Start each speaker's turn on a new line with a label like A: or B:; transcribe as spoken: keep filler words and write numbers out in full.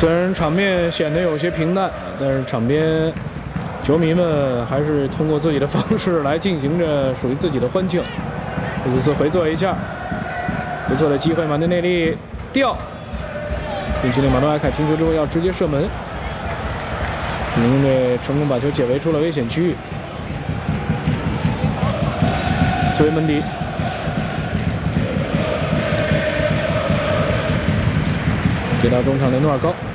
A: 虽然场面显得有些平淡，但是场边球迷们还是通过自己的方式来进行着属于自己的欢庆。这次回做一下，不错的机会，马内内利吊，禁区内马诺埃凯停球之后要直接射门，雄鹰队成功把球解围出了危险区域。斯维门迪。 接到中场雷诺尔高，